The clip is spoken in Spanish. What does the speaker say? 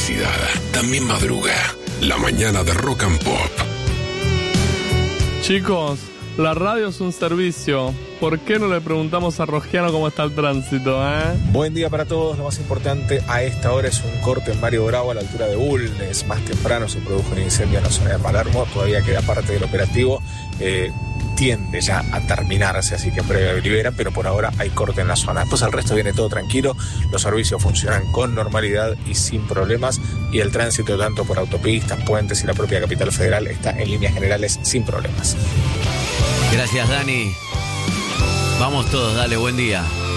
felicidad también madruga. La mañana de Rock and Pop. Chicos, la radio es un servicio. ¿Por qué no le preguntamos a Rogiano cómo está el tránsito, Buen día para todos. Lo más importante a esta hora es un corte en Mario Bravo a la altura de Bulnes. Más temprano se produjo un incendio en la zona de Palermo. Todavía queda parte del operativo. Tiende ya a terminarse, así que en breve liberan, pero por ahora hay corte en la zona. Después al resto viene todo tranquilo, los servicios funcionan con normalidad y sin problemas, y el tránsito tanto por autopistas, puentes y la propia capital federal está en líneas generales sin problemas. Gracias, Dani. Vamos todos, dale, buen día.